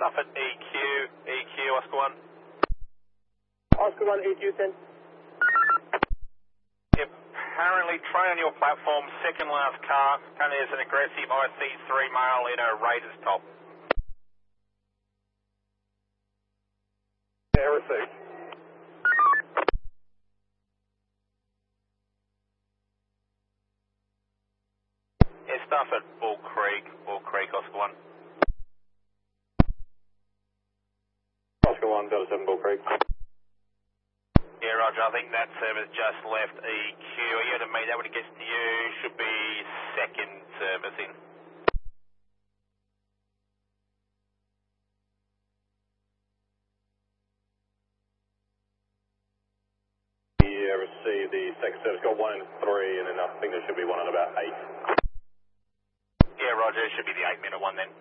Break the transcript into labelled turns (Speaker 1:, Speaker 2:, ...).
Speaker 1: Stuff at EQ, Oscar 1.
Speaker 2: Oscar 1, EQ, send.
Speaker 1: Yep, apparently train on your platform, second last car. Apparently there's an aggressive IC3 male in a Raiders top.
Speaker 2: Yeah, received.
Speaker 1: Yeah, stuff at Bull Creek, Oscar 1.
Speaker 2: Oscar 1, Delta 7, Bull Creek.
Speaker 1: Yeah, Roger, I think that service just left EQ. Are you to meet that when it gets to you? Should be second servicing.
Speaker 2: Yeah, received the second service. Got 1 and 3, and then I think there should be 1 and about 8.
Speaker 1: Yeah, Roger, it should be the 8-minute one then.